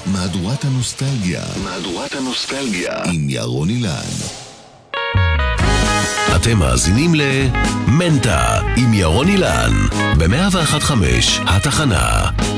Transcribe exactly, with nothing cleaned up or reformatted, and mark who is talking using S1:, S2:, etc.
S1: מהדורת הנוסטלגיה. מהדורת הנוסטלגיה. עם ירון אילן.
S2: אתם מאזינים למנטה עם ירון אילן ב-מאה ואחת נקודה חמש התחנה.